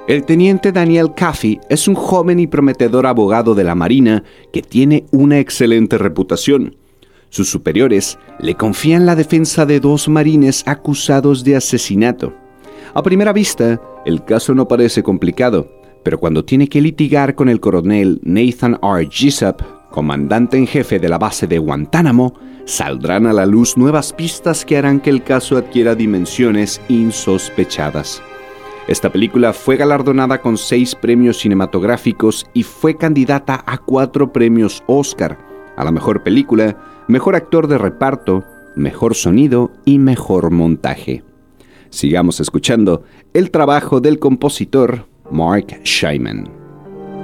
El teniente Daniel Kaffee es un joven y prometedor abogado de la Marina que tiene una excelente reputación. Sus superiores le confían la defensa de 2 marines acusados de asesinato. A primera vista, el caso no parece complicado, pero cuando tiene que litigar con el coronel Nathan R. Jessup, comandante en jefe de la base de Guantánamo, saldrán a la luz nuevas pistas que harán que el caso adquiera dimensiones insospechadas. Esta película fue galardonada con 6 premios cinematográficos y fue candidata a 4 premios Oscar, a la mejor película, mejor actor de reparto, mejor sonido y mejor montaje. Sigamos escuchando el trabajo del compositor Mark Shaiman.